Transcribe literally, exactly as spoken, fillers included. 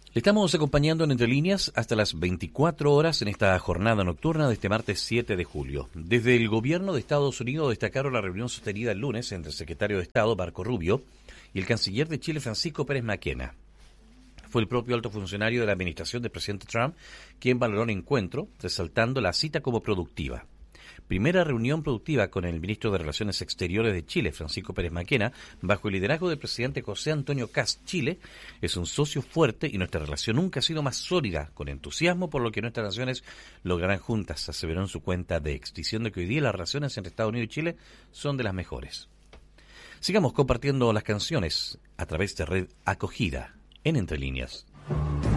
Le estamos acompañando en Entre Líneas hasta las veinticuatro horas en esta jornada nocturna de este martes siete de julio. Desde el gobierno de Estados Unidos destacaron la reunión sostenida el lunes entre el secretario de Estado, Marco Rubio, y el canciller de Chile, Francisco Pérez Mackenna. Fue el propio alto funcionario de la administración del presidente Trump quien valoró el encuentro, resaltando la cita como productiva. Primera reunión productiva con el ministro de Relaciones Exteriores de Chile, Francisco Pérez Mackenna, bajo el liderazgo del presidente José Antonio Kast. Chile es un socio fuerte y nuestra relación nunca ha sido más sólida, con entusiasmo por lo que nuestras naciones lograrán juntas, aseveró en su cuenta de X, diciendo que hoy día las relaciones entre Estados Unidos y Chile son de las mejores. Sigamos compartiendo las canciones a través de Red Acogida en Entre Líneas.